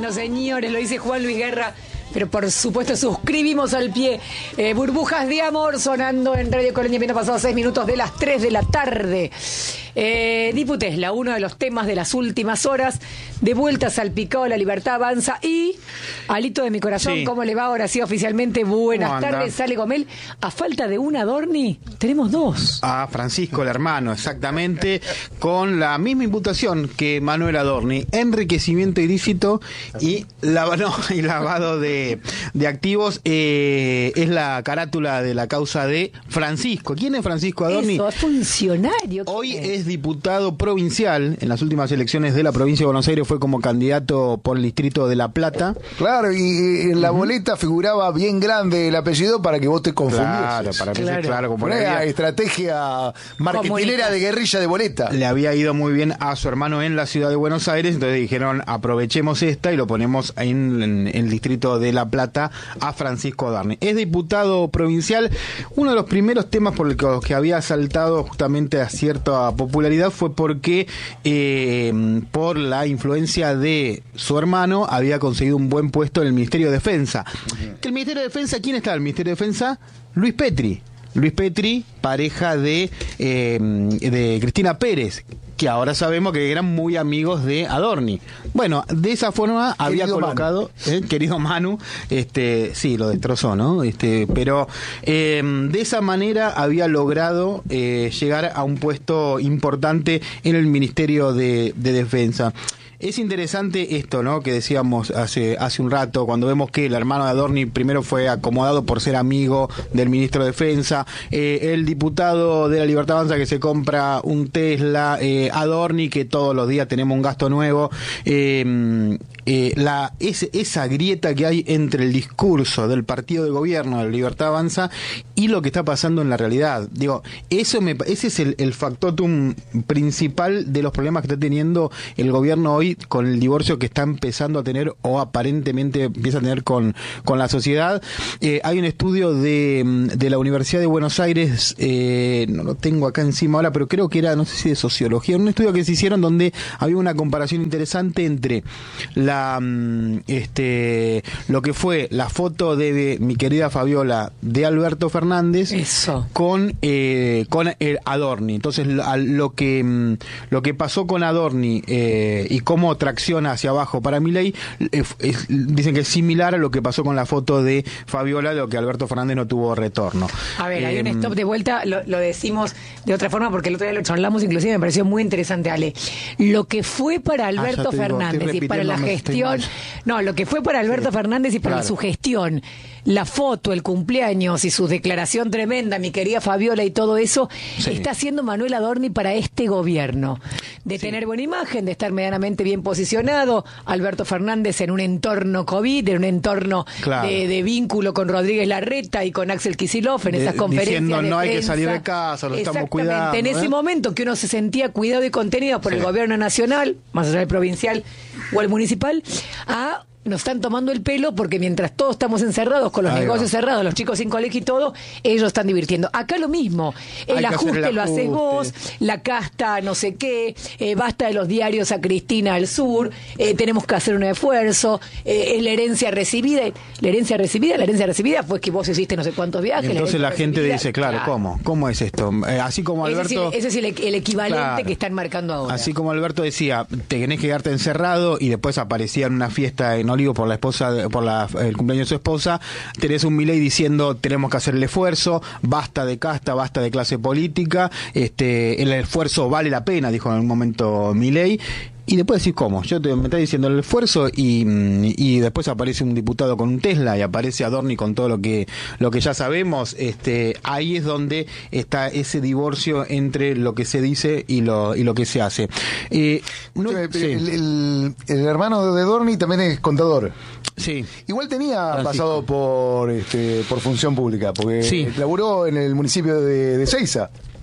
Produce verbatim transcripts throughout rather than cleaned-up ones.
Bueno, señores, lo dice Juan Luis Guerra. Pero por supuesto suscribimos al pie. eh, Burbujas de Amor sonando en Radio Colonia. Viene pasado seis minutos de las tres de la tarde. eh, Dipu Tesla, uno de los temas de las últimas horas. De vuelta salpicado, la libertad avanza. Y Alito de mi corazón, sí. ¿Cómo le va ahora? Sí, oficialmente buenas tardes. Sale Gomel. A falta de una Adorni, tenemos dos. A Francisco, el hermano, exactamente, con la misma imputación que Manuel Adorni: enriquecimiento ilícito y, lava, no, y lavado de de activos. eh, es la carátula de la causa de Francisco. ¿Quién es Francisco Adorni? Eso, es funcionario. Hoy es? es diputado provincial. En las últimas elecciones de la provincia de Buenos Aires fue como candidato por el distrito de La Plata. Claro, y en la uh-huh. boleta figuraba bien grande el apellido para que vos te confundieses. Claro, para que claro. claro, como una había, estrategia marketinera de guerrilla de boleta. Le había ido muy bien a su hermano en la ciudad de Buenos Aires, entonces dijeron, aprovechemos esta y lo ponemos en, en, en el distrito de La Plata a Francisco Adorni. Es diputado provincial. Uno de los primeros temas por los que había saltado justamente a cierta popularidad fue porque eh, por la influencia de su hermano había conseguido un buen puesto en el Ministerio de Defensa. Uh-huh. ¿El Ministerio de Defensa? ¿Quién está en el Ministerio de Defensa? Luis Petri. Luis Petri, pareja de, eh, de Cristina Pérez, que ahora sabemos que eran muy amigos de Adorni. Bueno, de esa forma había querido colocado, Manu. Eh, querido Manu, este, sí, lo destrozó, ¿no? Este, pero eh, de esa manera había logrado eh, llegar a un puesto importante en el Ministerio de, de Defensa. Es interesante esto, ¿no?, que decíamos hace hace un rato, cuando vemos que el hermano de Adorni primero fue acomodado por ser amigo del ministro de Defensa, eh, el diputado de la Libertad Avanza que se compra un Tesla, eh, Adorni que todos los días tenemos un gasto nuevo, eh, eh, la es, esa grieta que hay entre el discurso del partido de gobierno de la Libertad Avanza y lo que está pasando en la realidad. Digo, eso me, ese es el, el factotum principal de los problemas que está teniendo el gobierno hoy con el divorcio que está empezando a tener o aparentemente empieza a tener con, con la sociedad. Eh, hay un estudio de, de la Universidad de Buenos Aires, eh, no lo tengo acá encima ahora, pero creo que era, no sé si de sociología, un estudio que se hicieron donde había una comparación interesante entre la este lo que fue la foto de, de mi querida Fabiola de Alberto Fernández Eso. con eh, con el Adorni. Entonces lo, lo que lo que pasó con Adorni eh, y cómo tracciona hacia abajo para Milei, eh, es, dicen que es similar a lo que pasó con la foto de Fabiola, de lo que Alberto Fernández no tuvo retorno. A ver, eh, hay un Em, stop de vuelta, lo, lo decimos de otra forma porque el otro día lo charlamos, inclusive me pareció muy interesante, Ale. Lo que fue para Alberto ah, Fernández digo, y para la gestión, no, lo que fue para Alberto sí, Fernández y para claro. su gestión, la foto, el cumpleaños y su declaración tremenda, mi querida Fabiola y todo eso, sí. está haciendo Manuel Adorni para este gobierno. De sí. tener buena imagen, de estar medianamente bien posicionado, Alberto Fernández en un entorno COVID, en un entorno claro. de, de vínculo con Rodríguez Larreta y con Axel Kicillof en de, esas conferencias diciendo, de no prensa. Hay que salir de casa, lo estamos cuidando. En ese ¿eh? momento que uno se sentía cuidado y contenido por sí. el gobierno nacional, más allá del provincial o el municipal, a nos están tomando el pelo porque mientras todos estamos encerrados con los Ahí negocios va. cerrados, los chicos sin colegio y todo, ellos están divirtiendo. Acá lo mismo, el ajuste, el ajuste lo haces vos, la casta no sé qué, eh, basta de los diarios a Cristina al sur, eh, tenemos que hacer un esfuerzo, eh, es la herencia recibida, la herencia recibida, la herencia recibida fue que vos hiciste no sé cuántos viajes. Entonces la, la gente recibida, dice, claro, claro, ¿cómo? ¿Cómo es esto? Eh, así como Alberto... Ese es el, ese es el, el equivalente claro. que están marcando ahora. Así como Alberto decía, tenés que quedarte encerrado y después aparecía en una fiesta en Olivo por la esposa, por la, el cumpleaños de su esposa, tenés un Milei diciendo tenemos que hacer el esfuerzo, basta de casta, basta de clase política, este, el esfuerzo vale la pena, dijo en un momento Milei. Y después decís, ¿cómo? Yo te, me está diciendo el esfuerzo y, y después aparece un diputado con un Tesla y aparece Adorni con todo lo que lo que ya sabemos. Este, ahí es donde está ese divorcio entre lo que se dice y lo y lo que se hace. Eh, no, el, sí. el, el, el hermano de Adorni también es contador. Sí. Igual tenía Francisco. pasado por este, por función pública, porque sí. laburó en el municipio de, de Seiza.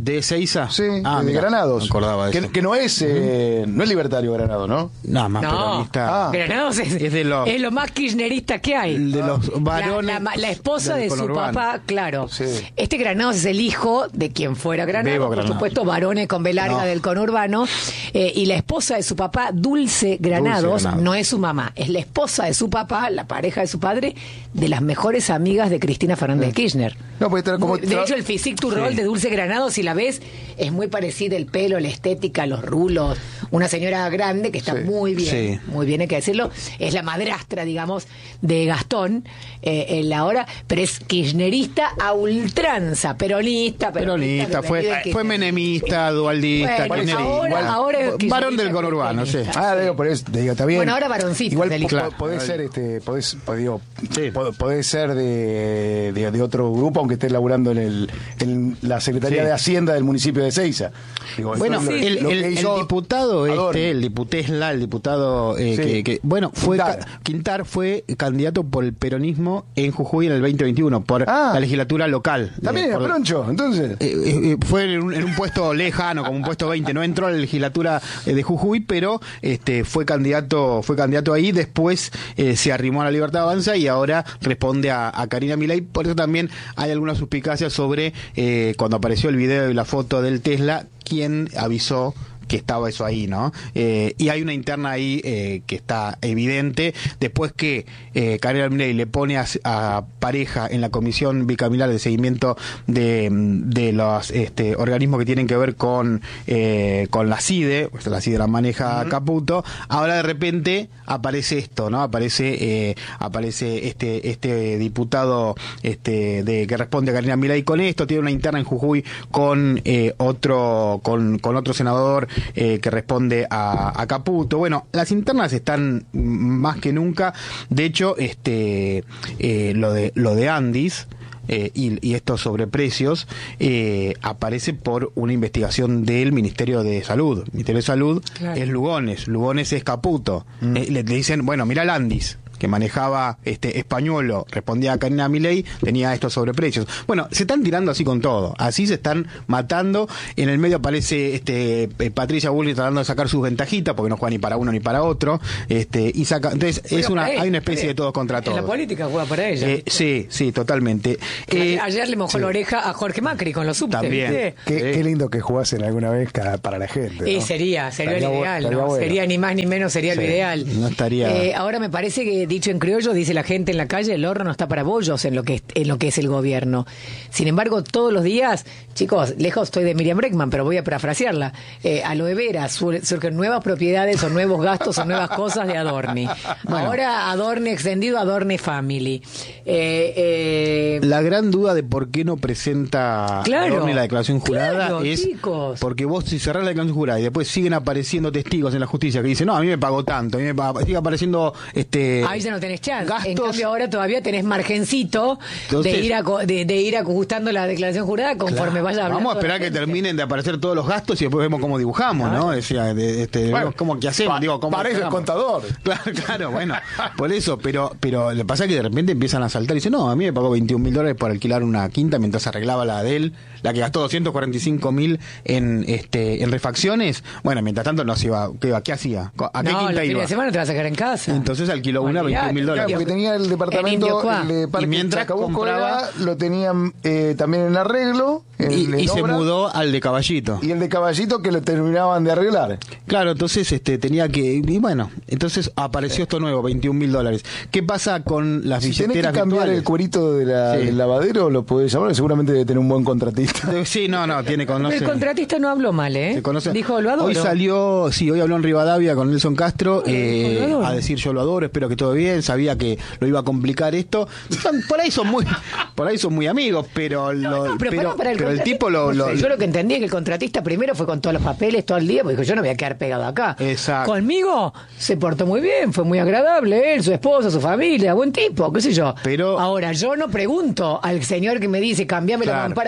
¿De Ezeiza? Sí, ah, de mirá, Granados. me acordaba de que, eso. que no es eh, no es libertario Granados, ¿no? No, más No. peronista. Ah. Granados es, Es de los- es lo más kirchnerista que hay. El de los varones. La, la- la esposa del de su conurbano. papá, claro. Sí. Este Granados es el hijo de quien fuera Granados, Bebo por Granados. supuesto, varones con B larga No. del conurbano. Eh, y la esposa de su papá, Dulce Granados, Granados. no es su mamá, es la esposa de su papá, la pareja de su padre, de las mejores amigas de Cristina Fernández de Kirchner. No, porque tra- como Muy- de tra- hecho, el physique to roll Sí. de Dulce Granados, si la ves, es muy parecida el pelo, la estética, los rulos. Una señora grande que está Sí. muy bien, Sí. muy bien, hay que decirlo. Es la madrastra, digamos, de Gastón eh, en la hora, pero es kirchnerista a ultranza, peronista, Peronista, que fue, venía de fue Kirchner. menemista, dualdista, Bueno, kirchnerista. ahora- Igual- ahora es varón kirchnerista del conurbano, sí. kirchnerista. Ah, digo, por eso, te digo, está bien. Bueno, ahora varoncito, Igual del po- hijo. po- podés ser, este, podés, po- digo, Sí. po- podés ser de, de, de otro grupo, aunque estés laburando en, el, en la Secretaría Sí. de Hacienda del municipio de Ezeiza. Digo, Bueno, esto es lo- el, lo el- que el hizo diputado Adorni. este, el diputesla, el diputado eh, Sí. que, que- bueno, fue Quintar. ca- Quintar fue candidato por el peronismo en Jujuy en el veinte veintiuno por Ah. la legislatura local. También Eh, era por- Proncho, entonces. Eh, eh, eh, fue en un, en un puesto lejano, como un puesto veinte, no entró a la legislatura eh, de Jujuy, pero este fue candidato fue candidato ahí, después eh, se arrimó a la Libertad Avanza y ahora responde a, a Karina Milei. Por eso también hay algunas suspicacias sobre eh, cuando apareció el video y la foto del Tesla, quién avisó que estaba eso ahí, ¿no? Eh, y hay una interna ahí eh, que está evidente, después que eh, Karina Milei le pone a, a Pareja en la comisión bicameral de seguimiento de, de los este, organismos que tienen que ver con eh, con la CIDE, pues la CIDE la maneja uh-huh. Caputo, ahora de repente aparece esto, ¿no? Aparece eh, aparece este este diputado este de que responde a Karina Milei con esto, tiene una interna en Jujuy con eh, otro con, con otro senador Eh, que responde a, a Caputo. Bueno, las internas están más que nunca. De hecho, este eh, lo de lo de Andis eh, y, y estos sobreprecios eh, aparece por una investigación del Ministerio de Salud. El Ministerio de Salud Claro. es Lugones, Lugones es Caputo. Mm. Eh, le, le dicen, bueno, mira el Andis, que manejaba este Españolo, respondía a Karina Milei, tenía estos sobreprecios. Bueno, se están tirando así con todo, así se están matando. En el medio aparece este eh, Patricia Bullrich tratando de sacar sus ventajitas, porque no juega ni para uno ni para otro, este y saca, entonces es Juega una para él, hay una especie para de todos contra En todos. la política juega para ella. Eh, sí, sí, totalmente. Ayer- Eh, Ayer le mojó sí. la oreja a Jorge Macri con los subtes. También. ¿viste? Qué, Sí. qué lindo que jugasen alguna vez cada- para la gente. ¿no? Y sería, sería Estaría el bu- ideal, estaría ¿no? bueno. Sería ni más ni menos, sería Sí. el ideal. No estaría- Eh, ahora me parece que, dicho en criollo, dice la gente en la calle, el horno no está para bollos en lo que es, en lo que es el gobierno. Sin embargo, todos los días, chicos, lejos estoy de Miriam Breckman, pero voy a parafrasearla, eh, a lo de veras sur- surgen nuevas propiedades o nuevos gastos o nuevas cosas de Adorni. Ahora Adorni extendido, Adorni Family. Eh, eh, La gran duda de por qué no presenta Claro. Adorni la declaración jurada Claro, es chicos. porque vos si cerrás la declaración jurada y después siguen apareciendo testigos en la justicia que dicen, no, a mí me pagó tanto, a mí me pagó, sigue apareciendo este Ahí ya no tenés chance. gastos. En cambio ahora todavía tenés margencito Entonces- de ir aco- de, de ir ajustando la declaración jurada conforme Claro. vaya hablando. Vamos a esperar la que gente. terminen de aparecer todos los gastos y después vemos cómo dibujamos, ¿no? Decía, de- este, Bueno, vemos cómo que hacemos, pa- digo, cómo para eso es hacemos. contador. Claro, claro, bueno, por eso, pero pero le pasa que de repente empiezan a saltar y dicen, no, a mí me pagó veintiún mil dólares por alquilar una quinta mientras arreglaba la de él, la que gastó doscientos cuarenta y cinco mil en este en refacciones. Bueno, mientras tanto no se iba, ¿qué, iba? ¿Qué hacía? ¿A qué No, quinta los fines iba? de semana te vas a sacar en casa. Entonces alquiló una Olvidate. veintiún mil Claro, dólares. porque tenía el En departamento, Indiocuá. el de Parque Y mientras Chacabuco compraba- era- lo tenían eh, también en arreglo. en- Y, en y se obra, mudó al de Caballito. Y el de Caballito que lo terminaban de arreglar. Claro, entonces este tenía que... Y bueno, entonces apareció esto nuevo, veintiún mil dólares. ¿Qué pasa con las Si tenés que billeteras cambiar virtuales? el cuerito de la- Sí. del lavadero, lo podés llamar, seguramente debe tener un buen contratista. Eh, Sí, no, no, tiene conoce. El contratista no habló mal, ¿eh? se conoce. Dijo, lo adoro. Hoy salió, sí, hoy habló en Rivadavia con Nelson Castro eh, lo adoro. a decir yo lo adoro, espero que todo bien, sabía que lo iba a complicar esto. Son- por ahí son muy, por ahí son muy amigos, pero lo, No, pero, pero, pará, pará, el pero el contratista- tipo lo, no sé, lo- yo lo que entendí es que el contratista primero fue con todos los papeles todo el día, porque dijo, yo no voy a quedar pegado acá. Exacto. Conmigo se portó muy bien, fue muy agradable, él, su esposa, su familia, buen tipo, qué sé yo. Pero- ahora, yo no pregunto al señor que me dice, cambiame la Claro. mampara del baño,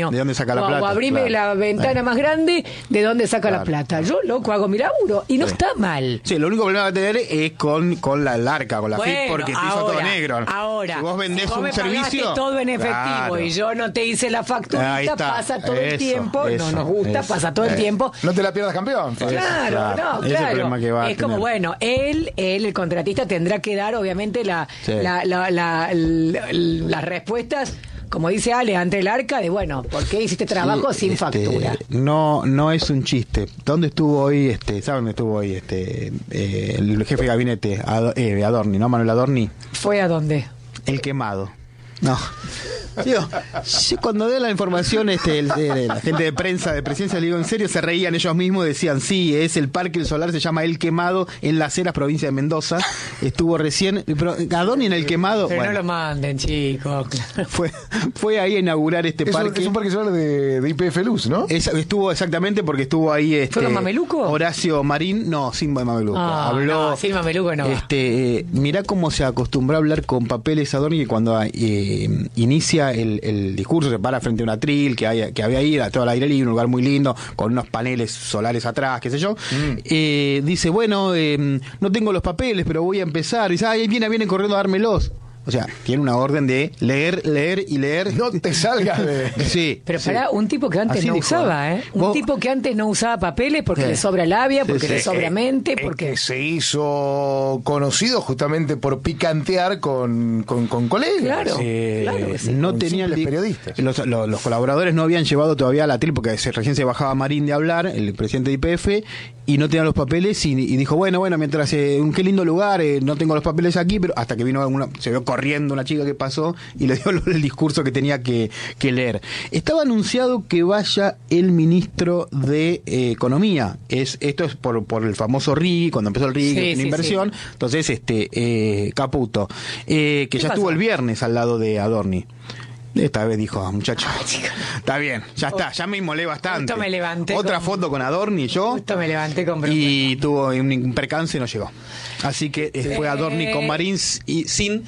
bueno, ¿de dónde saca la o, plata? o abrime Claro. la ventana Claro. más grande, ¿de dónde saca Claro. la plata? Yo, loco, hago mi laburo y no Sí. está mal. Sí, lo único problema que va a tener es con, con la, el arca, con la Bueno, F I P, porque te hizo ahora, todo negro. Ahora, si vos vendés si vos un me pagaste servicio, todo en efectivo claro. y yo no te hice la Ahí facturita, está. pasa todo el Eso, tiempo, eso, no nos gusta, eso. pasa todo el Eh. tiempo. No te la pierdas, campeón. Claro, claro. no, Ese es el claro. problema que va a es como, tener. bueno, él, él, el contratista, tendrá que dar, obviamente, la, Sí. la, la, la- la- las respuestas, como dice Ale, ante el arca, de bueno, ¿por qué hiciste trabajo Sí, sin este, factura? No, no es un chiste. ¿Dónde estuvo hoy, este, saben dónde estuvo hoy este eh, el jefe de gabinete, Ad- eh, Adorni, ¿no? Manuel Adorni, ¿Fue a dónde? el quemado. No. Digo, yo cuando de la información este, el- el- la gente de prensa de Presidencia, le digo en serio, se reían ellos mismos, decían, sí, es el Parque El Solar, se llama El Quemado, en Las Heras, provincia de Mendoza. Estuvo recién, pero Adorni en El Quemado, Pero bueno, no lo manden, chicos. fue, fue ahí a inaugurar este Es un, parque. es un parque solar de, de I P F Luz, ¿no? Es- estuvo exactamente porque estuvo ahí este, ¿Fueron mamelucos? Horacio Marín, no, sin mameluco. Ah, Habló, no, sin mameluco no va. Este, eh, mirá cómo se acostumbró a hablar con papeles Adorni, que cuando eh, inicia el, el discurso se para frente a un atril que, hay, que había ahí, a todo el aire libre, un lugar muy lindo, con unos paneles solares atrás, qué sé yo. Mm. Eh, dice, bueno, eh, no tengo los papeles, pero voy a empezar. Dice, ay, viene, viene corriendo a dármelos. O sea, tiene una orden de leer, leer y leer. No te salgas de... Sí. Pero sí. pará, un tipo que antes Así no dijo, usaba, ¿eh? Un Vos- tipo que antes no usaba papeles porque Sí. le sobra labia, Sí, porque sí. le sobra mente, Es porque... que se hizo conocido justamente por picantear con, con, con colegas. Claro. Eh, claro que sí. no Con tenían simples li- periodistas. Los, los- los colaboradores no habían llevado todavía la tril porque se, recién se bajaba Marín de hablar, el presidente de I P F, y no tenían los papeles y, y dijo, bueno, bueno, mientras, eh, un qué lindo lugar, eh, no tengo los papeles aquí, pero hasta que vino una, se vio corriendo una chica que pasó y le dio el discurso que tenía que, que leer. Estaba anunciado que vaya el ministro de eh, Economía. Es, esto es por, por el famoso R I, cuando empezó el R I, Sí, que tiene sí, inversión. sí. Entonces, este eh, Caputo, eh, que ¿Qué ya pasó? estuvo el viernes al lado de Adorni. Esta vez dijo, muchacho, está bien, ya está, ya me inmolé bastante. Justo me levanté Otra con- foto con Adorni y yo. Justo me levanté con bronca. Y tuvo un, un percance y no llegó. Así que eh, fue Adorni con Marín y sin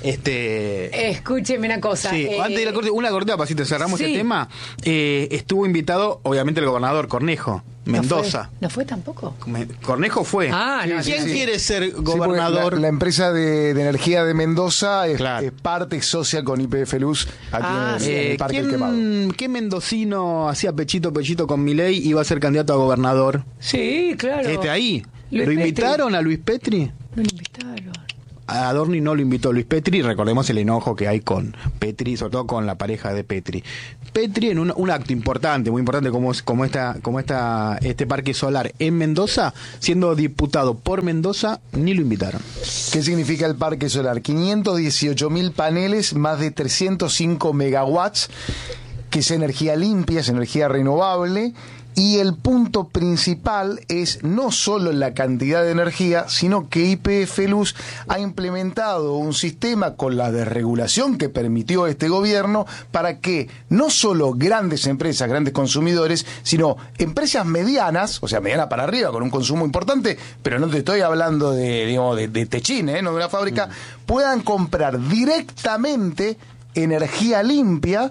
este Escúcheme una cosa. sí, eh, antes de la corte, una cortita para si te cerramos sí. el tema. Eh, estuvo invitado, obviamente, el gobernador Cornejo, ¿no Mendoza. fue? ¿No fue tampoco? Me- Cornejo fue. Ah, no, ¿Quién sí, sí. quiere ser Sí, porque gobernador? la, la empresa de, de energía de Mendoza es, Claro. es parte socia con I P F Luz aquí Ah, en, sí. el, en el Eh, Parque El Quemado. ¿quién, ¿Qué mendocino hacía pechito pechito con Milei y iba a ser candidato a gobernador? Sí, claro. Este ahí. Luis ¿Lo Petri. invitaron a Luis Petri? No lo invitaron. A Adorni no lo invitó Luis Petri, recordemos el enojo que hay con Petri, sobre todo con la pareja de Petri. Petri en un, un acto importante, muy importante como, es- como, esta, como esta, este parque solar en Mendoza, siendo diputado por Mendoza, ni lo invitaron. ¿Qué significa el parque solar? quinientos dieciocho mil paneles, más de trescientos cinco megawatts, que es energía limpia, es energía renovable. Y el punto principal es no solo la cantidad de energía, sino que I P F Luz ha implementado un sistema con la desregulación que permitió este gobierno para que no solo grandes empresas, grandes consumidores, sino empresas medianas, o sea, mediana para arriba, con un consumo importante, pero no te estoy hablando de, digamos, de, de techín, ¿eh? No de una fábrica, mm. puedan comprar directamente energía limpia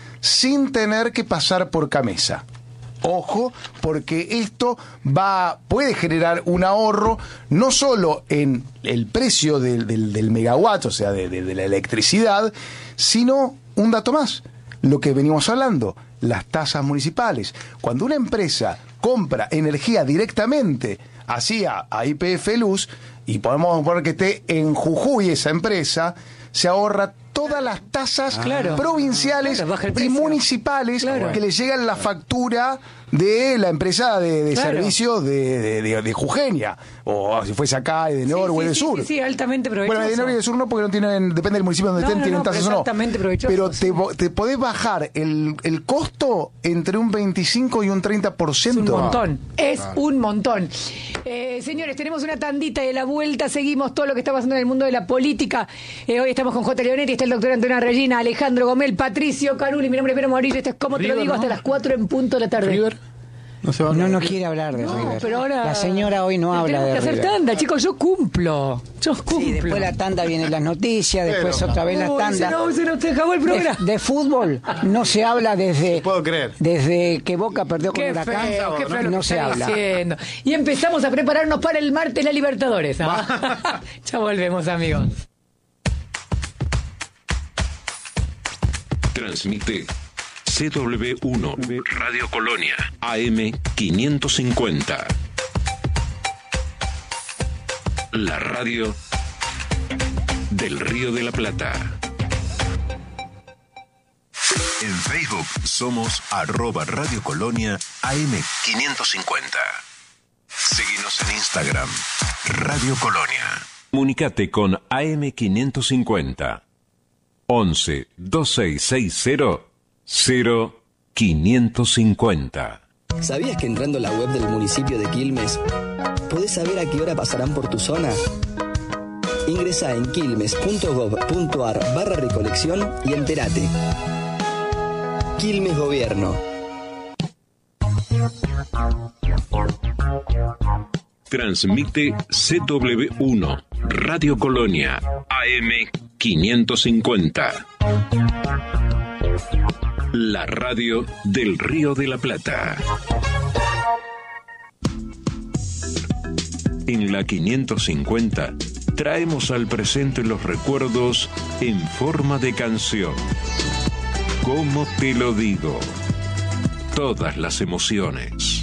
sin tener que pasar por Camesa. Ojo, porque esto va puede generar un ahorro no solo en el precio del, del, del megawatt, o sea, de, de, de la electricidad, sino un dato más, lo que venimos hablando, las tasas municipales. Cuando una empresa compra energía directamente hacia a I P F Luz, y podemos poner que esté en Jujuy esa empresa, se ahorra todas las tasas Claro. provinciales Claro, baja el y precio. municipales Claro. que le llegan la factura de la empresa de, de Claro. servicios de, de, de, de Jujeña, o si fuese acá, de Nor o sí, de sí, Sur. Sí, sí, altamente provechoso. Bueno, de Nor y de Sur no, porque no tienen, depende del municipio donde No, estén, no, tienen no, tasas pero o no. exactamente provechoso, Pero sí. te, vo- te podés bajar el, el costo entre un veinticinco y un treinta por Es ciento. un montón, es un montón. Eh, señores, tenemos una tandita y de la vuelta seguimos todo lo que está pasando en el mundo de la política. Eh, hoy estamos con J. Leonetti, está el doctor Antonio Regina, Alejandro Gomel, Patricio Canuli, mi nombre es Pedro Morillo, esto es Como Te Lo River, Digo, ¿no? hasta las cuatro en punto de la tarde. River. No, se va a No, hablar no de quiere hablar de No, River. pero ahora... La señora hoy no habla Tenemos de que hacer River. tanda, chicos, yo cumplo. Yo cumplo. Sí, después la tanda vienen las noticias, después Pero- otra vez la Uy, tanda. se nos, se nos acabó el De, programa. de fútbol no se habla desde, puedo creer. desde que Boca perdió con Qué Huracán. feo, qué feo lo no que se está habla. diciendo. Y empezamos a prepararnos para el martes la Libertadores. ¿Ah? Ya volvemos, amigos. Transmite C W uno Radio Colonia A M quinientos cincuenta. La radio del Río de la Plata. En Facebook somos arroba Radio Colonia A M quinientos cincuenta. Seguinos en Instagram, Radio Colonia. Comunicate con A M quinientos cincuenta. once veintiséis sesenta cero quinientos cincuenta. ¿Sabías que entrando a la web del municipio de Quilmes podés saber a qué hora pasarán por tu zona? Ingresa en quilmes.gov.ar barra recolección y entérate. Quilmes Gobierno. Transmite C W uno Radio Colonia A M quinientos cincuenta. La radio del Río de la Plata. En la quinientos cincuenta traemos al presente los recuerdos en forma de canción. ¿Cómo te lo digo? Todas las emociones.